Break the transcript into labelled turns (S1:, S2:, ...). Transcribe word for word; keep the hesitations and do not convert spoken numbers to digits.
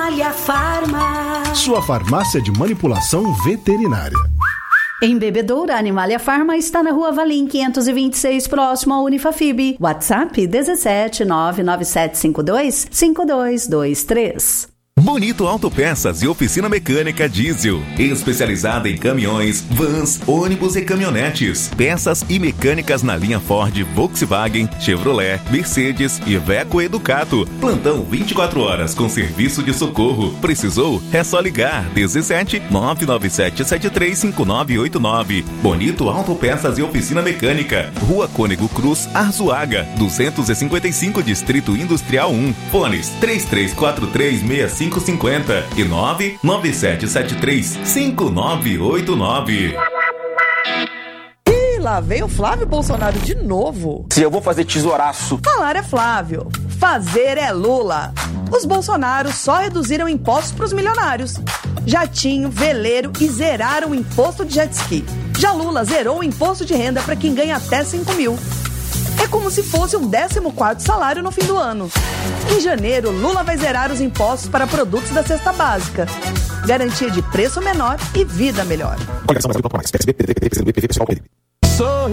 S1: Animalia Farma.
S2: Sua farmácia de manipulação veterinária.
S3: Em Bebedouro, a Animalia Farma está na Rua Valim quinhentos e vinte e seis, próximo ao Unifafib. WhatsApp dezessete nove nove sete cinco dois cinco dois dois três.
S4: Bonito Autopeças e Oficina Mecânica Diesel, especializada em caminhões, vans, ônibus e caminhonetes, peças e mecânicas na linha Ford, Volkswagen, Chevrolet, Mercedes, Iveco e Ducato. Plantão vinte e quatro horas com serviço de socorro. Precisou? É só ligar dezessete nove nove sete sete três cinco nove oito nove. Bonito Autopeças e Oficina Mecânica, Rua Cônego Cruz, Arzuaga, duzentos e cinquenta e cinco, Distrito Industrial um. Fones três três quatro três seis cinco cinco zero e nove nove sete sete três cinco nove oito nove.
S5: Ih, lá veio o Flávio Bolsonaro de novo.
S6: Se eu vou fazer tesouraço.
S5: Falar é Flávio, fazer é Lula. Os Bolsonaros só reduziram impostos para os milionários. Jatinho, veleiro e zeraram o imposto de jet ski. Já Lula zerou o imposto de renda para quem ganha até cinco mil. É como se fosse um décimo quarto salário no fim do ano. Em janeiro, Lula vai zerar os impostos para produtos da cesta básica. Garantia de preço menor e vida melhor.
S2: Coligação Brasil ponto mais. P S B, P D T, P C do B, P V, pessoal, P D.
S7: Sorri.